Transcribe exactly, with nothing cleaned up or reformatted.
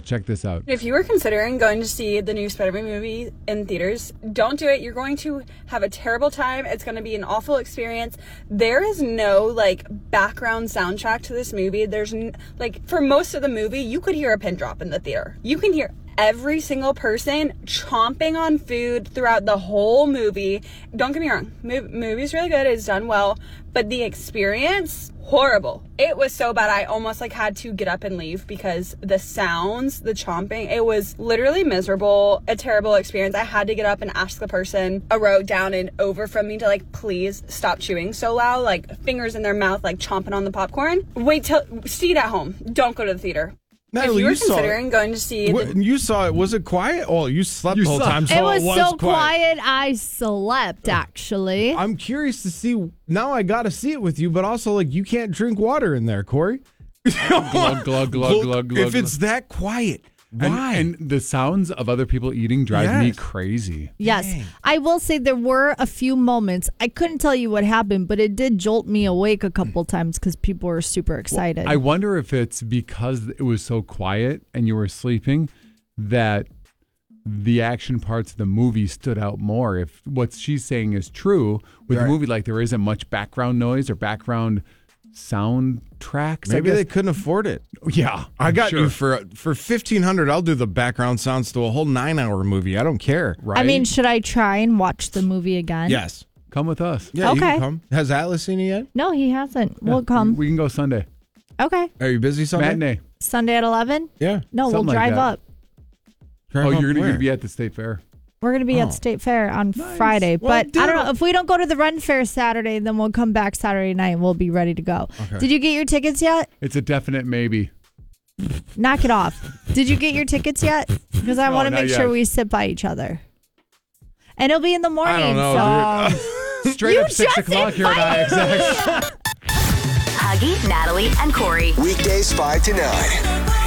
Check this out. If you were considering going to see the new Spider-Man movie in theaters, don't do it. You're going to have a terrible time. It's going to be an awful experience. There is no, like, background soundtrack to this movie. There's, n- like, for most of the movie, you could hear a pin drop in the theater. You can hear every single person chomping on food throughout the whole movie. Don't get me wrong, Mo- movie's really good, it's done well, but the experience, horrible. It was so bad I almost like had to get up and leave because the sounds, the chomping, it was literally miserable, a terrible experience. I had to get up and ask the person a row down and over from me to like, please stop chewing so loud, like fingers in their mouth, like chomping on the popcorn. Wait till, see it at home. Don't go to the theater. Natalie, if you were you saw considering it. going to see... What, the, you saw it. Was it quiet? Oh, you slept You the whole slept. time, so It was, it was so quiet. quiet, I slept, actually. I'm curious to see. Now I got to see it with you, but also, like, you can't drink water in there, Corey. glug, glug, glug, glug, glug. If it's that quiet, why? And, and the sounds of other people eating drive me Yes. crazy. Yes. Dang. I will say there were a few moments. I couldn't tell you what happened, but it did jolt me awake a couple times because people were super excited. I wonder if it's because it was so quiet and you were sleeping that the action parts of the movie stood out more. If what she's saying is true with Right. the movie, like there isn't much background noise or background soundtracks. Maybe I they guess. couldn't afford it. Yeah, I got sure. you for for fifteen hundred. I'll do the background sounds to a whole nine hour movie. I don't care. Right? I mean, should I try and watch the movie again? Yes. come with us. Yeah. You Okay. can come. Has Atlas seen it yet? No, he hasn't. We'll come. We can go Sunday. Okay. Are you busy Sunday? Matinee. Sunday at eleven? Yeah. No, Something we'll like drive that. up. Drive Oh, up you're going where? to be at the state fair. We're going to be Oh. at State Fair on Friday. Well, but I don't dude. know. If we don't go to the Run Fair Saturday, then we'll come back Saturday night and we'll be ready to go. Okay. Did you get your tickets yet? It's a definite maybe. Knock it off. Did you get your tickets yet? Because I No, want to not make sure yet. we sit by each other. And it'll be in the morning. I don't know. so. dude. Straight You up six just o'clock here at invited I X X. Huggy, Natalie, and Corey. Weekdays five to nine.